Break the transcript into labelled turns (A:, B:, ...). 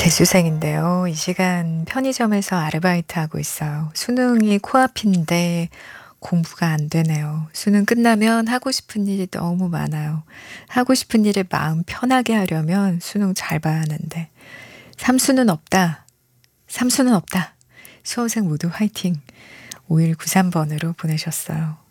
A: 재수생인데요. 이 시간 편의점에서 아르바이트하고 있어요. 수능이 코앞인데 공부가 안 되네요. 수능 끝나면 하고 싶은 일이 너무 많아요. 하고 싶은 일을 마음 편하게 하려면 수능 잘 봐야 하는데. 삼수는 없다. 삼수는 없다. 수험생 모두 화이팅. 5193번으로 보내셨어요.